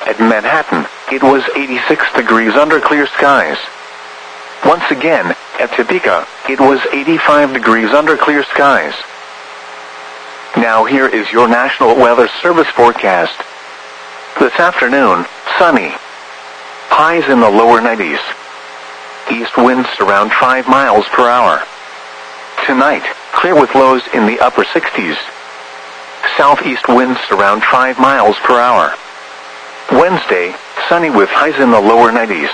At Manhattan, it was 86 degrees under clear skies. Once again, at Topeka, it was 85 degrees under clear skies. Now here is your National Weather Service forecast. This afternoon, sunny. Highs in the lower 90s. East winds around 5 miles per hour. Tonight, clear with lows in the upper 60s. Southeast winds around 5 miles per hour. Wednesday, sunny with highs in the lower 90s.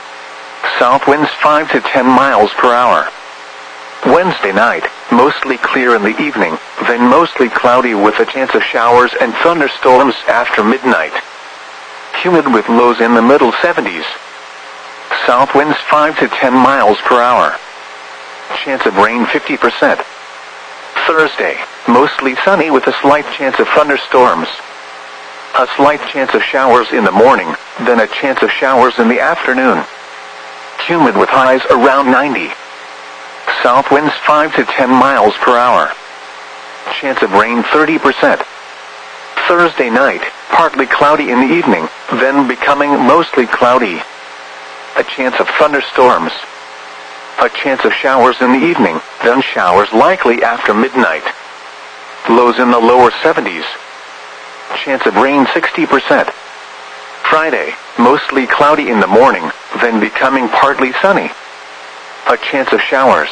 South winds 5 to 10 miles per hour. Wednesday night, mostly clear in the evening, then mostly cloudy with a chance of showers and thunderstorms after midnight. Humid with lows in the middle 70s. South winds 5 to 10 miles per hour. Chance of rain 50%. Thursday, mostly sunny with a slight chance of thunderstorms. A slight chance of showers in the morning, then a chance of showers in the afternoon. Humid with highs around 90. South winds 5 to 10 miles per hour. Chance of rain 30%. Thursday night, partly cloudy in the evening, then becoming mostly cloudy. A chance of thunderstorms. A chance of showers in the evening, then showers likely after midnight. Lows in the lower 70s. Chance of rain 60%. Friday, mostly cloudy in the morning, then becoming partly sunny. A chance of showers.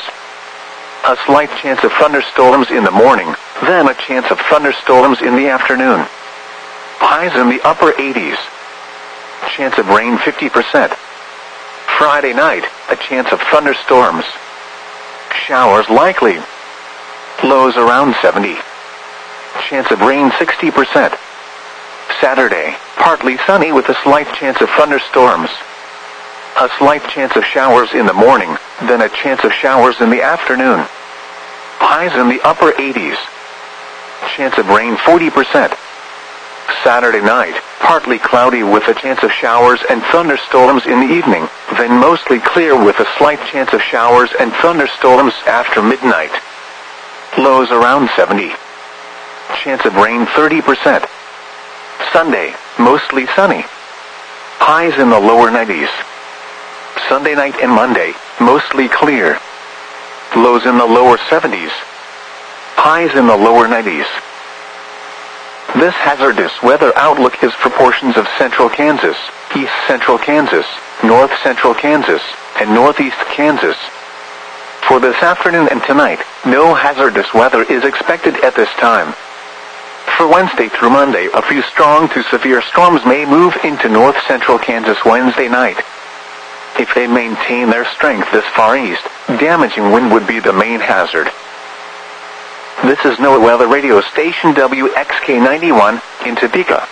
A slight chance of thunderstorms in the morning, then a chance of thunderstorms in the afternoon. Highs in the upper 80s. Chance of rain 50%. Friday night, a chance of thunderstorms. Showers likely. Lows around 70. Chance of rain 60%. Saturday, partly sunny with a slight chance of thunderstorms. A slight chance of showers in the morning, then a chance of showers in the afternoon. Highs in the upper 80s. Chance of rain 40%. Saturday night, partly cloudy with a chance of showers and thunderstorms in the evening, then mostly clear with a slight chance of showers and thunderstorms after midnight. Lows around 70. Chance of rain 30%. Sunday, mostly sunny. Highs in the lower 90s. Sunday night and Monday, mostly clear. Lows in the lower 70s. Highs in the lower 90s. This hazardous weather outlook is for portions of central Kansas, east central Kansas, north central Kansas, and northeast Kansas. For this afternoon and tonight, no hazardous weather is expected at this time. For Wednesday through Monday, a few strong to severe storms may move into north central Kansas Wednesday night. If they maintain their strength this far east, damaging wind would be the main hazard. This is NOAA Weather Radio Station WXK91 in Topeka.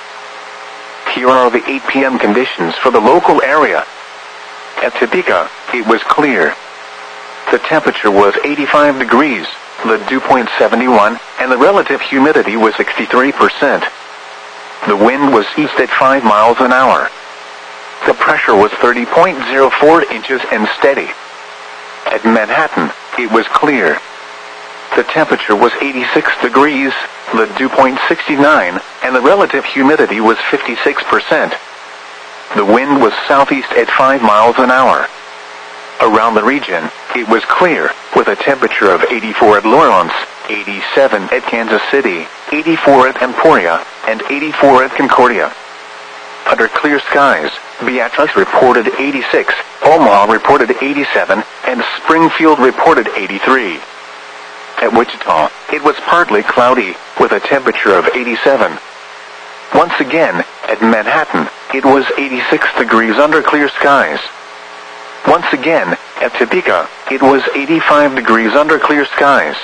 Here are the 8 p.m. conditions for the local area. At Topeka, it was clear. The temperature was 85 degrees, the dew point 71, and the relative humidity was 63%. The wind was east at 5 miles an hour. The pressure was 30.04 inches and steady. At Manhattan, it was clear. The temperature was 86 degrees, the dew point 69, and the relative humidity was 56%. The wind was southeast at 5 miles an hour. Around the region, it was clear, with a temperature of 84 at Lawrence, 87 at Kansas City, 84 at Emporia, and 84 at Concordia. Under clear skies, Beatrice reported 86, Omaha reported 87, and Springfield reported 83. At Wichita, it was partly cloudy, with a temperature of 87. Once again, at Manhattan, it was 86 degrees under clear skies. Once again, at Topeka, it was 85 degrees under clear skies.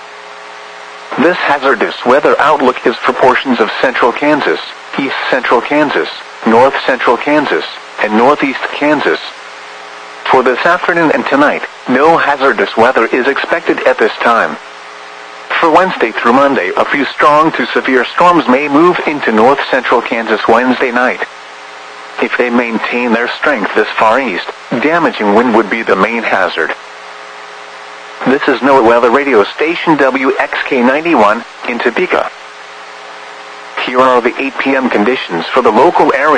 This hazardous weather outlook is for portions of central Kansas, east central Kansas, north central Kansas, and northeast Kansas. For this afternoon and tonight, no hazardous weather is expected at this time. For Wednesday through Monday, a few strong to severe storms may move into north central Kansas Wednesday night. If they maintain their strength this far east, damaging wind would be the main hazard. This is NOAA Weather Radio Station WXK91 in Topeka. Here are the 8 p.m. conditions for the local area.